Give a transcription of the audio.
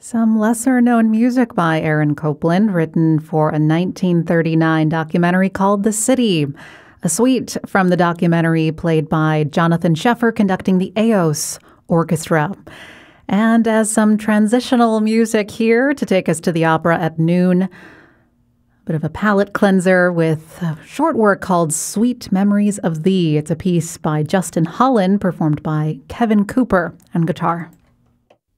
Some lesser-known music by Aaron Copland, written for a 1939 documentary called The City. A suite from the documentary played by Jonathan Sheffer conducting the Eos Orchestra. And as some transitional music here to take us to the opera at noon, a bit of a palate cleanser with a short work called Sweet Memories of Thee. It's a piece by Justin Holland, performed by Kevin Cooper on guitar.